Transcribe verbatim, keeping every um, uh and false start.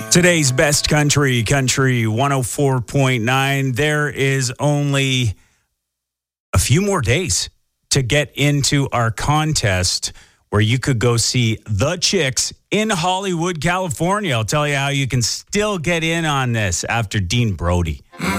Today's best country, country one oh four point nine. There is only a few more days to get into our contest where you could go see The Chicks in Hollywood, California. I'll tell you how you can still get in on this after Dean Brody.